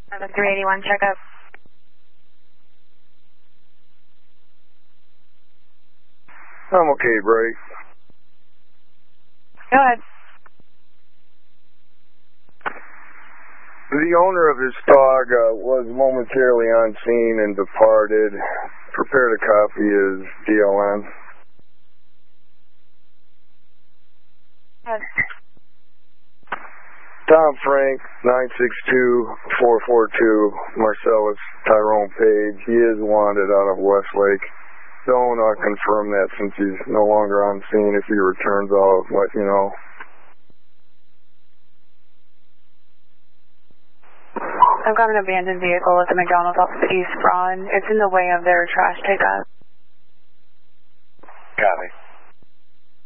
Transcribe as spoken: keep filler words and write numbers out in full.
seven three eighty-one, check up. I'm okay, Bray. Go ahead. The owner of this dog uh, was momentarily on scene and departed. Prepared a copy as D L N. Good. Tom Frank, nine six two, four four two, Marcellus Tyrone Page. He is wanted out of Westlake. Don't uh, confirm that since he's no longer on scene. If he returns, I'll let you know. I've got an abandoned vehicle at the McDonald's off of East Broad. It's in the way of their trash pickup. Copy.